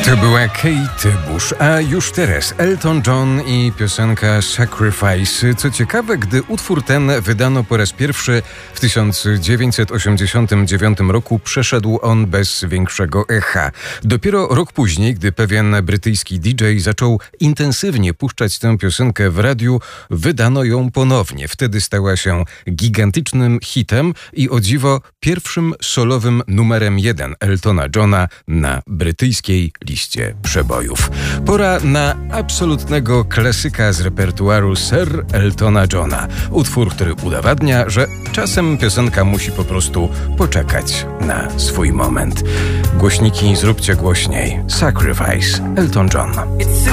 To była Kate Bush, a już teraz Elton John i piosenka Sacrifice. Co ciekawe, gdy utwór ten wydano po raz pierwszy w 1989 roku, przeszedł on bez większego echa. Dopiero rok później, gdy pewien brytyjski DJ zaczął intensywnie puszczać tę piosenkę w radiu, wydano ją ponownie. Wtedy stała się gigantycznym hitem i o dziwo pierwszym solowym numerem 1 Eltona Johna na brytyjskiej liście przebojów. Pora na absolutnego klasyka z repertuaru Sir Eltona Johna. Utwór, który udowadnia, że czasem piosenka musi po prostu poczekać na swój moment. Głośniki zróbcie głośniej. Sacrifice, Elton John.